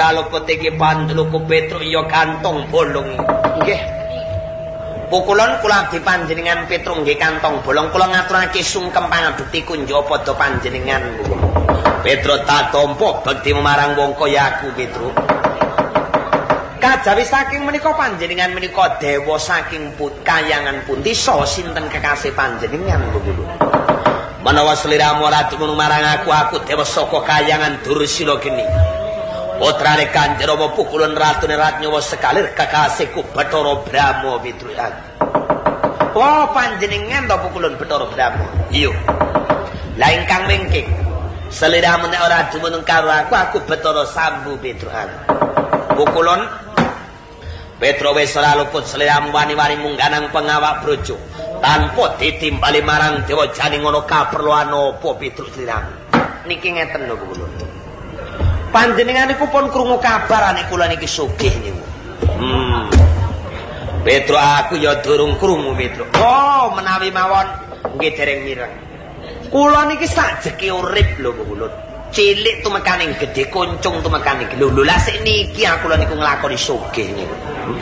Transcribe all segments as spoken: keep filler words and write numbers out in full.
Saluput iki Panduluku Petruk ya kantong bolong. Nggih. Pukulon kula abdi panjenengan Petruk nggih kantong bolong kula ngaturake sungkem pangabekti kunjuk padha panjenengan. Petruk tak tampa bekti marang wong kaya aku Petruk. Kajawi saking menika panjenengan menika dewa saking put kayangan pundi saha sinten kekasih panjenengan lho. Menawa sliramu ora tumun marang aku aku dewa saka kayangan Dursila geni. Putrane Kanjeng Rama Pukulun Ratune Ratnyawa sekalir kekasihku Bathara Brahma Pitruyan. Oh panjenengan to Pukulun Bathara Brahma. Iya. Lah ingkang mengking sliramu nek ora dumunung karo aku aku Bathara Sambu Pitruyan. Pukulun Petro wis ora luput sliramu wani-wani mungganang pengawak brojo tanpa ditimbali marang dewa jane ngono kaperluan apa Petruk sliramu. Niki ngeten lho Pukulun. Panjenengan niku pun krungu kabar nek kula niki sugih niku. Hmm. Petruk aku ya durung krungu Petruk. Oh, menawi mawon nggih dereng mireng. Kula niki sajeke urip lho Pukulun. Cilik tumekaning gedhe kuncung tumekaning lho. Lho la sik niki aku lha niku nglakoni sugih niku. Hmm.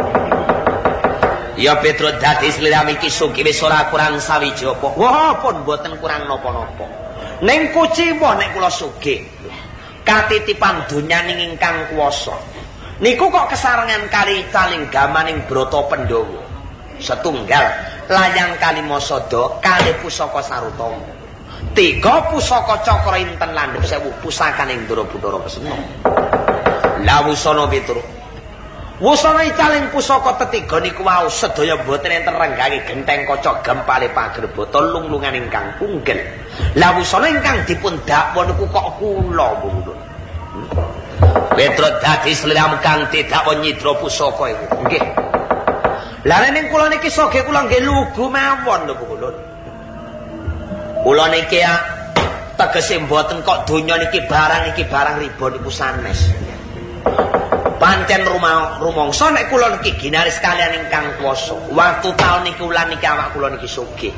Ya Petruk dadi sliramu iki sugih wis ora kurang sawiji apa. Wah, pun mboten kurang napa-napa. Ning kuciwa nek kula sugih. Katitipan donyaning ingkang kuwasa. Niku kok kesarengan kali calingamaning Brata Pandhawa. Setunggal layang Kalimasada kali pusaka Sarutama. Tiga pusaka Cakra Inten landhep sewu pusakaning Ndara Bathara Kesena. Lah wusana Petruk. Wusana caling pusaka tetiga niku wau sedaya boten enten renggangé genteng kaca gempale pagerbata lunglungan ingkang punggel. Lah wusana ingkang dipun dakwa niku kok kula Pukulun. Petruk dadi sliramu kang didakwa nyidra pusaka iku. Nggih. Lah ning kula niki soge kula nggih lugu mawon lho Pukulun. Kula niki ya tegese mboten kok donya niki barang niki barang riba niku sanes. Pancen rumah rumangsa nek kula niki ginaris kalian ingkang kuwasa. Waktu taun niki ulan niki awak kula niki sugih.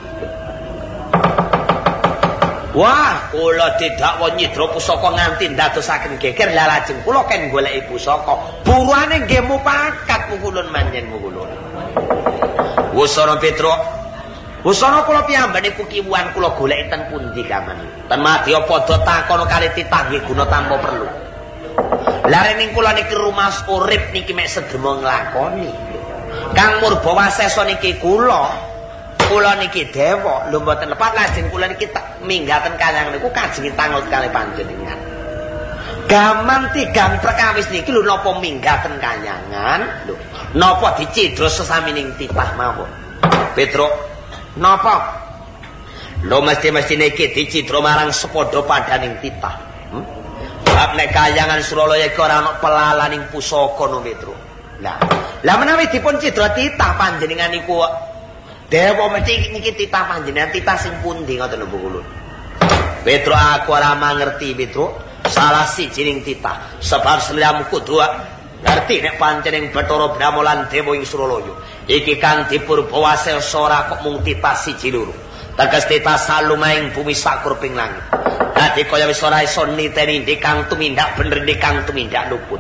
Wah, kula didakwa nyidra pusaka nganti ndadosaken geger lah lajeng kula ken goleki pusaka. Buruane nggih mupakat Pukulun manjen Pukulun. Wusana Petruk. Wusana kula piyambak niku kiwuhan kula goleki ten pundi kaman. Ten madya padha takon kali titah nggih guna tanpa perlu. Lare ning kula niki rumas urip niki mek sedema nglakoni. Kang Murbawasesa niki kula kula niki dewa lho mboten lepat lajeng kula niki minggaten kayangan niku kajeng tangut kali panjenengan. Gaman tigang perkawis niki lho napa minggaten kayangan lho napa dicidra sesamining titah mawon. Petruk napa? Lho mesti-mesti niki dicidra marang sepadha padaning titah. Hmm? Bab nek kayangan Suralaya iki ora ana pelalaning pusaka no Petruk. Lah, lah menawi dipun cidra titah panjenengan niku dewa mesti niki titah panjenengan titah sing pundi ngoten lho Pukulun. Petruk aku ora mangerti Petruk. Salah sijining titah sebab sliramu kudu ngerti nek pancen Bathara Brahma lan dewa ing Suralaya iki kang Dipurbawasesa ora kok mung titah siji loro. Teges titah salumaing bumi sakurping langit. Dadi kaya wis ora iso niteni ndekang tumindak bener ndekang tumindak luput.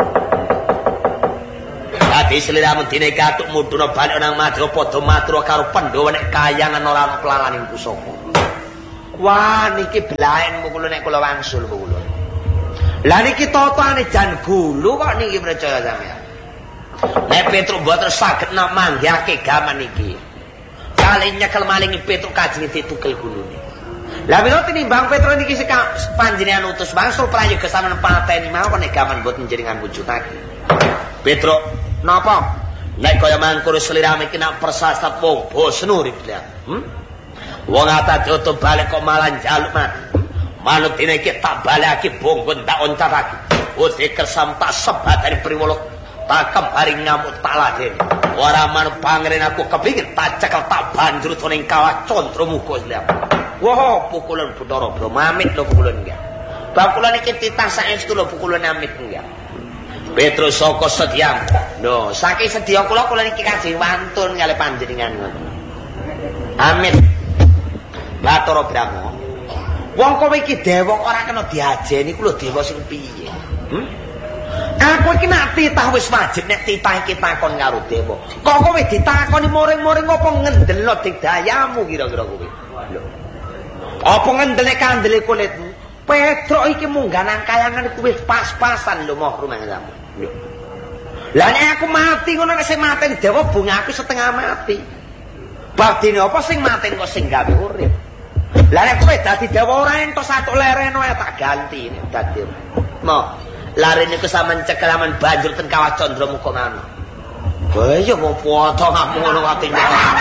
Dadi sliramu dene katuk mudhuna balik nang Madya padha matur karo Pandhawa nek kayangan ora ana pelalaning pusaka. Wah niki blaen Pukulun nek kula wangsul Pukulun. Lah niki totane jan gulu kok niki percaya sampeyan. Nek Petruk mboten saged manggihake gaman niki. Kali nyekel maling Petruk kajeng ditukel gulune. Lah mila tinimbang Petruk niki panjenengan utus wangsul prayoga sampeyan pateni mawon nek gaman mboten jenengan wujudake. Petruk napa? Nek kaya mangkur sliramu iki nak persasat wong bosno urip ya. Hmm? Wong ata ditutup balik kok malah njaluk mati. Manut dene iki tak balekake bonggon tak oncatake. Ode kersam tak sebat dari priwolo tak kembari ngamuk tak ladeni. Ora manut pangeran aku kepingin tak cekel tak banjur ning kawah contro muga sliramu. Wah, Pukulun Bathara Brahma amit lho Pukulun nggih. Bab kula niki titah saestu lho Pukulun amit nggih. Petrus saka sedya. Lho, saking sedya kula kula niki kajeng wantun kalih panjenengan ngoten. Amit. Bathara Brahma. Wong kowe iki dewa ora kena diajeni ku lho dewa sing piye. Hmm? Aku iki nak titah wis wajib nek titah iki takon karo dewa. Kok kowe ditakoni moring-moring apa ngendelno digdayamu kira-kira kowe? Lho. Apa ngendele kandele kulitmu? Petruk iki munggah nang kayangan kuwi pas-pasan lho moh rumah kamu. Lho. Lah nek aku mati ngono nek sing mati dewa bunga aku setengah mati. Badine apa sing mati kok sing gawe urip? Lah nek kowe dadi dewa ora entos satuk lereno ya tak ganti dadi. Mo, lare niku sampean cekelaman banjur ten Kawah Candra muka mana. Lah iya mau foto ngamu ngono atine.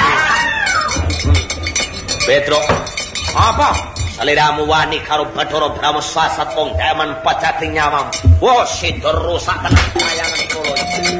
Petruk. Apa? Saliramu wani karo Bathara Brahma sasat wong daman pacating nyawam. Wah, sidur rusak tenan kayangan kula.